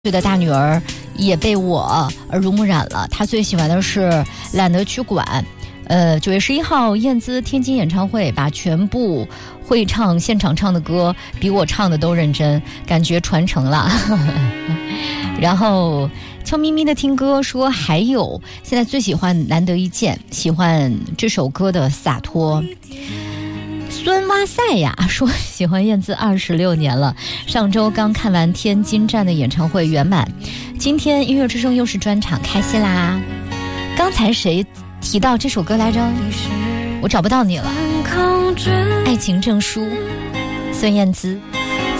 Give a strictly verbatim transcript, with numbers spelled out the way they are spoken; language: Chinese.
岁的大女儿也被我耳濡目染了，她最喜欢的是懒得去管。呃，九月十一号燕姿天津演唱会，把全部会唱现场唱的歌比我唱的都认真，感觉传承了。然后悄咪咪的听歌说，还有现在最喜欢难得一见，喜欢这首歌的洒脱。孙哇塞呀说喜欢燕姿二十六年了，上周刚看完天津站的演唱会圆满，今天音乐之声又是专场，开心啦。刚才谁提到这首歌来着？我找不到你了。爱情证书，孙燕姿。